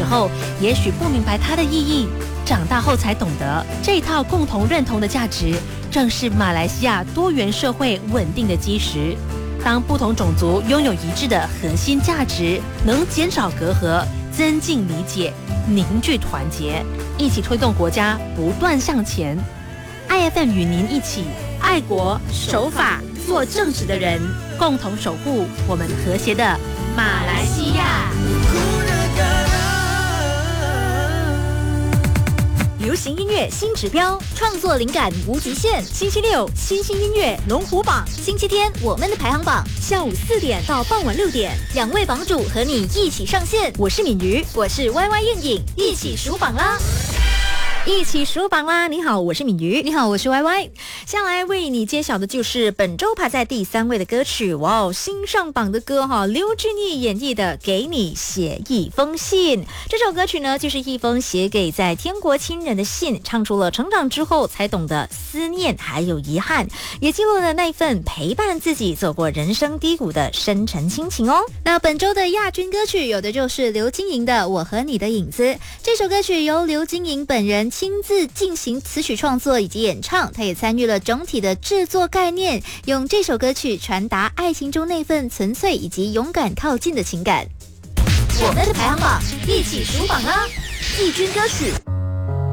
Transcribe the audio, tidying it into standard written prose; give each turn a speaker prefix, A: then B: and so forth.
A: 候，也许不明白它的意义，长大后才懂得，这一套共同认同的价值，正是马来西亚多元社会稳定的基石。当不同种族拥有一致的核心价值，能减少隔阂，增进理解，凝聚团结，一起推动国家不断向前。IFM 与您一起爱国守法做正直的人，共同守护我们和谐的马来西亚。
B: 流行音乐新指标，创作灵感无极限。星期六新兴音乐龙虎榜，星期天我们的排行榜，下午4点到傍晚6点，2位榜主和你一起上线。我是敏瑜，我是 YY 燕影，一起数榜啦！一起数榜啦！你好，我是敏瑜。
C: 你好，我是 YY。
B: 下来为你揭晓的就是本周排在第3位的歌曲，哇哦，新上榜的歌哈，刘俊毅演绎的《给你写一封信》。这首歌曲呢，就是一封写给在天国亲人的信，唱出了成长之后才懂得思念还有遗憾，也记录了那份陪伴自己走过人生低谷的深沉亲情哦。那本周的亚军歌曲有的就是刘金莹的《我和你的影子》。这首歌曲由刘金莹本人亲自进行词曲创作以及演唱，他也参与了整体的制作概念，用这首歌曲传达爱情中那份纯粹以及勇敢靠近的情感。我们的排行榜，一起数榜啦！季军歌曲